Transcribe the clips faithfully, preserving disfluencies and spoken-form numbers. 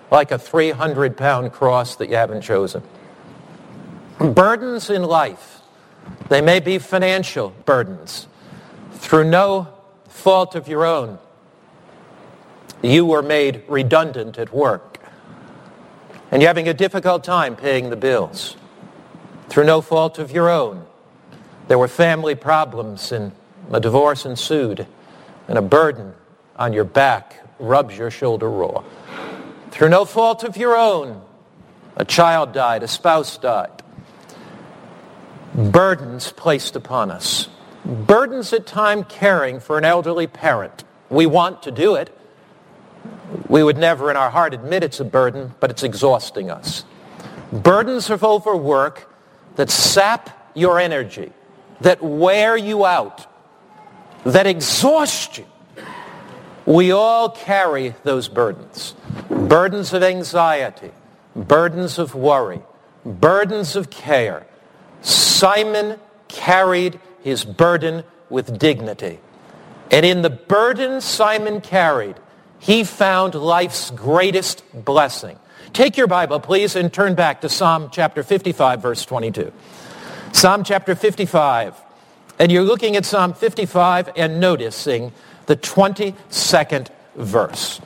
like a three hundred pound cross that you haven't chosen. Burdens in life, they may be financial burdens. Through no fault of your own, you were made redundant at work, and you're having a difficult time paying the bills. Through no fault of your own, there were family problems and a divorce ensued, and a burden on your back rubs your shoulder raw. Through no fault of your own, a child died, a spouse died. Burdens placed upon us. Burdens at time caring for an elderly parent. We want to do it. We would never in our heart admit it's a burden, but it's exhausting us. Burdens of overwork that sap your energy, that wear you out, that exhaust you. We all carry those burdens. Burdens of anxiety, burdens of worry, burdens of care. Simon carried his burden with dignity. And in the burden Simon carried, he found life's greatest blessing. Take your Bible, please, and turn back to Psalm chapter fifty-five, verse twenty-two. Psalm chapter fifty-five. And you're looking at Psalm fifty-five and noticing the twenty-second verse.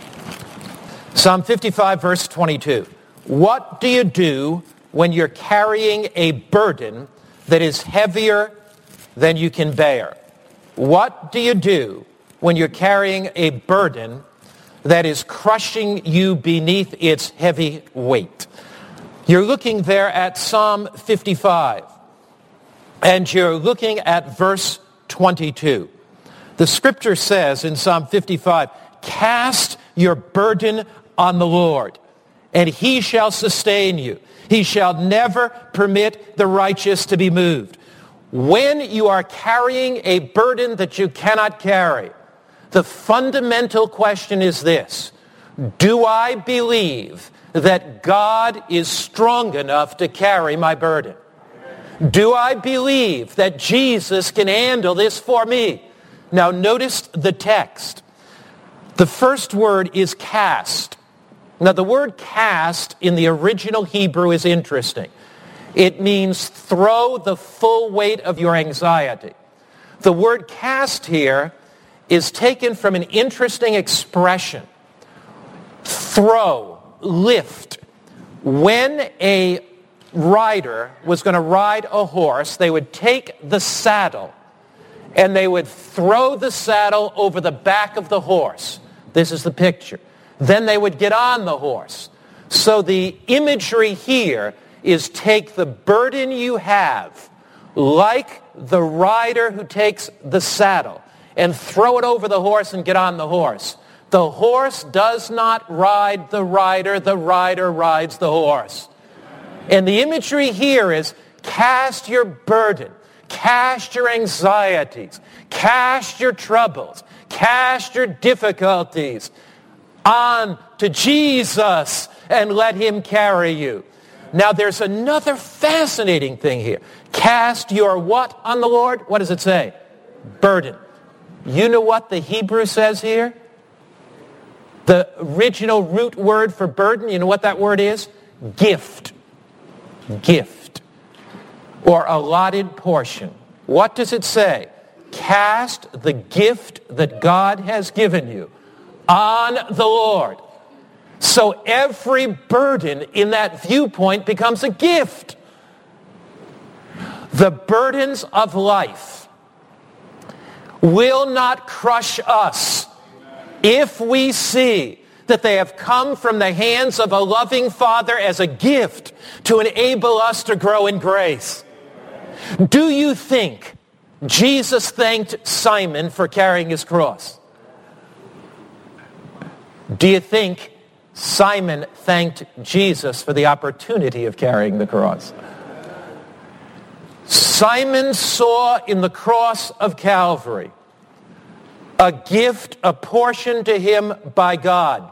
Psalm fifty-five, verse twenty-two. What do you do when you're carrying a burden that is heavier than you can bear? What do you do when you're carrying a burden that is crushing you beneath its heavy weight? You're looking there at Psalm fifty-five, and you're looking at verse twenty-two. The scripture says in Psalm fifty-five, cast your burden on the Lord, and he shall sustain you. He shall never permit the righteous to be moved. When you are carrying a burden that you cannot carry, the fundamental question is this: do I believe that God is strong enough to carry my burden? Do I believe that Jesus can handle this for me? Now notice the text. The first word is cast. Now the word cast in the original Hebrew is interesting. It means throw the full weight of your anxiety. The word cast here is taken from an interesting expression. Throw, lift. When a rider was going to ride a horse, they would take the saddle and they would throw the saddle over the back of the horse. This is the picture. Then they would get on the horse. So the imagery here is take the burden you have, like the rider who takes the saddle, and throw it over the horse and get on the horse. The horse does not ride the rider. The rider rides the horse. And the imagery here is cast your burden, cast your anxieties, cast your troubles, cast your difficulties on to Jesus and let him carry you. Now there's another fascinating thing here. Cast your what on the Lord? What does it say? Burden. You know what the Hebrew says here? The original root word for burden, you know what that word is? Gift. Gift. Or allotted portion. What does it say? Cast the gift that God has given you on the Lord. So every burden in that viewpoint becomes a gift. The burdens of life will not crush us if we see that they have come from the hands of a loving Father as a gift to enable us to grow in grace. Do you think Jesus thanked Simon for carrying his cross? Do you think Simon thanked Jesus for the opportunity of carrying the cross? Simon saw in the cross of Calvary a gift apportioned to him by God.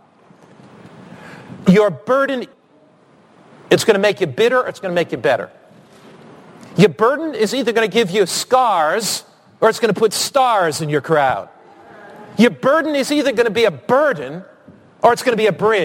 Your burden, it's going to make you bitter or it's going to make you better. Your burden is either going to give you scars or it's going to put stars in your crowd. Your burden is either going to be a burden or it's going to be a bridge.